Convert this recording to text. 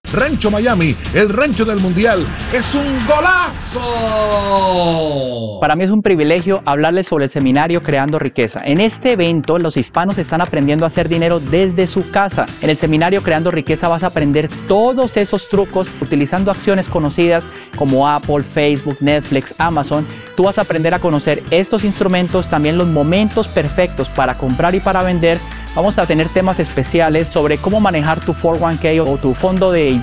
Rancho Miami, el rancho del mundial. ¡Es un golazo! Para mí es un privilegio hablarles sobre el seminario Creando Riqueza. En este evento, los hispanos están aprendiendo a hacer dinero desde su casa. En el seminario Creando Riqueza vas a aprender todos esos trucos utilizando acciones conocidas como Apple, Facebook, Netflix, Amazon. Tú vas a aprender a conocer estos instrumentos, también los momentos perfectos para comprar y para vender. Vamos a tener temas especiales sobre cómo manejar tu 401k o tu fondo de